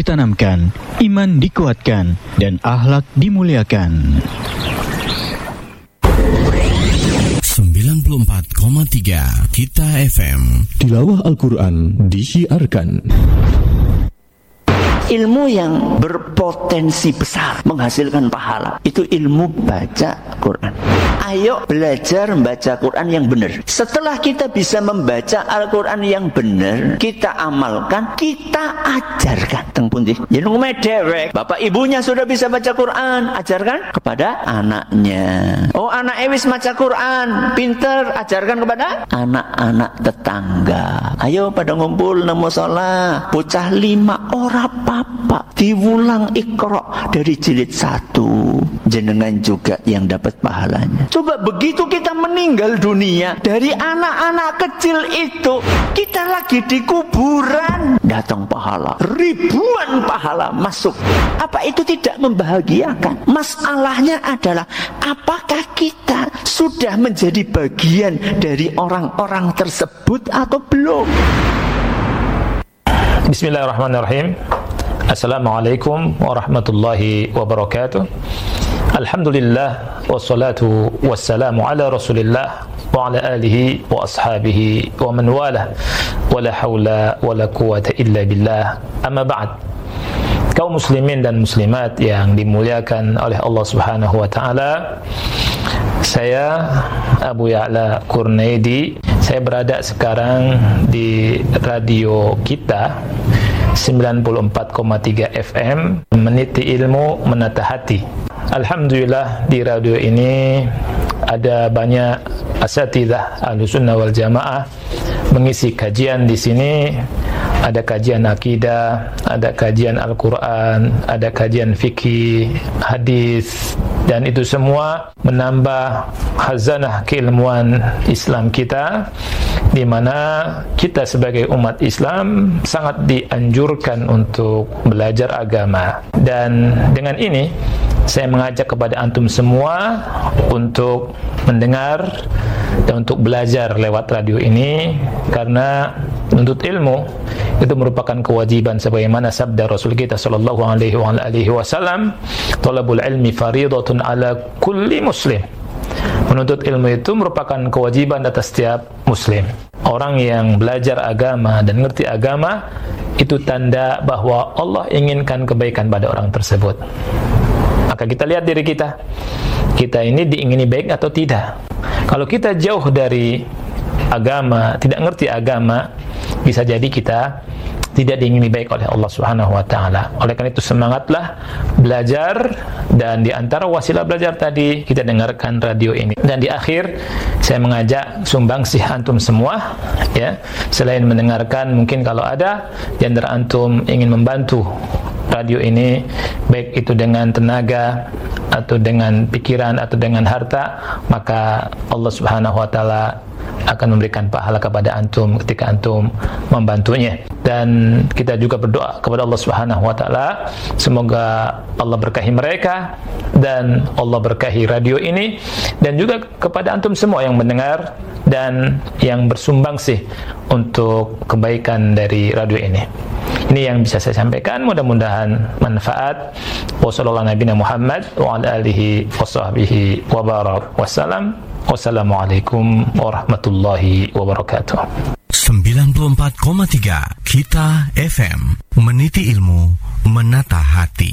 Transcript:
ditanamkan, iman dikuatkan, dan akhlak dimuliakan. 94,3 Kita FM. Tilawah Al-Quran disiarkan. Ilmu yang berpotensi besar menghasilkan pahala itu ilmu baca Quran. Ayo belajar membaca Quran yang benar. Setelah kita bisa membaca Al-Quran yang benar, kita amalkan, kita ajarkan. Teng pundi? Jeneng medewek. Bapak ibunya sudah bisa baca Quran, ajarkan kepada anaknya. Oh, anak wis maca Quran, pinter, ajarkan kepada anak-anak tetangga. Ayo pada ngumpul nang musala, bocah 5 ora apa diulang Iqra dari jilid 1, jenengan juga yang dapat pahalanya. Coba begitu kita meninggal dunia, dari anak-anak kecil itu kita lagi di kuburan, datang pahala, ribuan pahala masuk. Apa itu tidak membahagiakan? Masalahnya adalah apakah kita sudah menjadi bagian dari orang-orang tersebut atau belum? Bismillahirrahmanirrahim. Assalamualaikum warahmatullahi wabarakatuh. Alhamdulillah wassalatu wassalamu ala Rasulillah wa ala alihi wa ashabihi wa man walah. Wala haula wala quwata illa billah. Amma ba'd. Kaum muslimin dan muslimat yang dimuliakan oleh Allah Subhanahu wa taala. Saya Abu Ya'la Kurnaidi. Saya berada sekarang di radio kita 94,3 FM, meniti ilmu, menata hati. Alhamdulillah di radio ini ada banyak asatidzah Ahlussunnah wal Jamaah mengisi kajian di sini. Ada kajian akidah, ada kajian Al-Quran, ada kajian fikih, hadis, dan itu semua menambah khazanah keilmuan Islam kita, di mana kita sebagai umat Islam sangat dianjurkan untuk belajar agama. Dan dengan ini saya mengajak kepada antum semua untuk mendengar dan untuk belajar lewat radio ini, karena menuntut ilmu itu merupakan kewajiban sebagaimana sabda Rasul kita sallallahu alaihi wasallam, talabul ilmi fariidatun ala kulli muslim. Menuntut ilmu itu merupakan kewajiban atas setiap muslim. Orang yang belajar agama dan ngerti agama itu tanda bahwa Allah inginkan kebaikan pada orang tersebut. Maka kita lihat diri kita. Kita ini diingini baik atau tidak? Kalau kita jauh dari agama, tidak ngerti agama, bisa jadi kita tidak diingini baik oleh Allah Subhanahu wa taala. Oleh karena itu semangatlah belajar, dan di antara wasilah belajar tadi kita dengarkan radio ini. Dan di akhir saya mengajak sumbangsih antum semua, ya. Selain mendengarkan, mungkin kalau ada di antara antum ingin membantu radio ini, baik itu dengan tenaga atau dengan pikiran atau dengan harta, maka Allah Subhanahu wa taala akan memberikan pahala kepada antum ketika antum membantunya. Dan kita juga berdoa kepada Allah Subhanahu wa taala, semoga Allah berkahi mereka dan Allah berkahi radio ini, dan juga kepada antum semua yang mendengar dan yang bersumbangsih untuk kebaikan dari radio ini. Ini yang bisa saya sampaikan, mudah-mudahan manfaat. Wassalamualaikum warahmatullahi wabarakatuh. 94,3 Kita FM, meniti ilmu, menata hati.